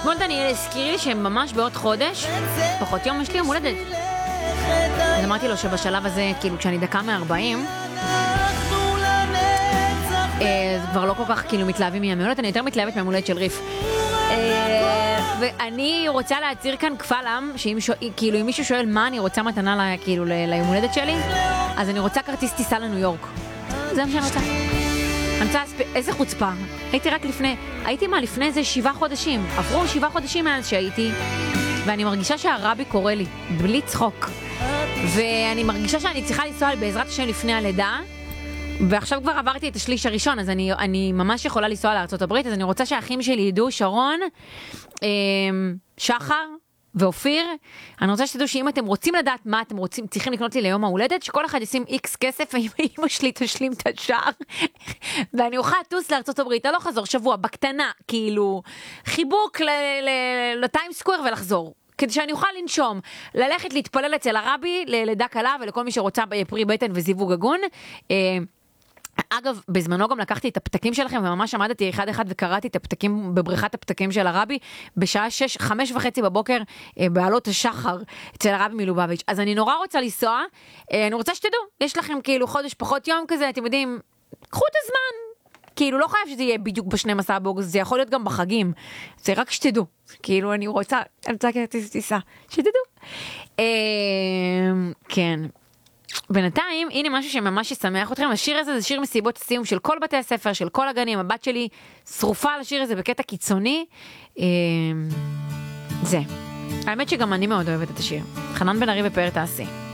אתמול דניאל הזכיר לי שממש בעוד חודש, פחות יום, יש לי יום הולדת. אז אמרתי לו שבשלב הזה, כאילו כשאני דקה מ-40, זה כבר לא כל כך כאילו מתלהבים מיום הולדת, אני יותר מתלהבת מהיום הולדת של ריף. ואני רוצה להצהיר כאן קבל עם, כאילו אם מישהו שואל מה אני רוצה מתנה כאילו ליום הולדת שלי, אז אני רוצה כרטיס טיסה לניו יורק. זה מה שאני רוצה. אני רוצה, איזה חוצפה. הייתי לפני איזה 7 חודשים. עברו 7 חודשים מאז שהייתי, ואני מרגישה שהרבי קורא לי, בלי צחוק. ואני מרגישה שאני צריכה לנסוע בעזרת השם לפני הלידה, ועכשיו כבר עברתי את השליש הראשון, אז אני ממש יכולה לנסוע לארצות הברית, אז אני רוצה שהאחים שלי ידעו, שרון, שחר ואופיר, אני רוצה שתדעו שאם אתם רוצים לדעת מה אתם רוצים, צריכים לקנות לי ליום ההולדת, שכל אחד ישים איקס כסף, ואמא שלי תשלים את השאר, ואני אוכל לטוס לארצות הברית, לא חזור שבוע, בקטנה, כאילו, חיבוק לטיים סקוואר ולחזור. כדי שאני אוכל לנשום, ללכת להתפלל אצל הרבי, ללידה קלה, ולכל מי שרוצה פרי בטן וזיווג הגון. אגב, בזמנו גם לקחתי את הפתקים שלכם, וממש עמדתי אחד וקראתי את הפתקים בבריכת הפתקים של הרבי, בשעה 5:30 בבוקר, בעלות השחר, אצל הרבי מלובביץ'. אז אני נורא רוצה לנסוע, אני רוצה שתדעו, יש לכם כאילו חודש פחות יום כזה, אתם יודעים, קחו את הזמן, כאילו לא חייב שזה יהיה בדיוק ב-12 באוגוסט, זה יכול להיות גם בחגים, זה רק שתדעו, כאילו אני רוצה כרטיס טיסה, שתדעו. כן. בינתיים, הנה משהו שממש ישמח אתכם, השיר הזה זה שיר מסיבות הסיום של כל בתי הספר, של כל הגנים, הבת שלי שרופה על השיר הזה בקטע קיצוני, זה. האמת שגם אני מאוד אוהבת את השיר. חנן בן ארי ופאר תעשי.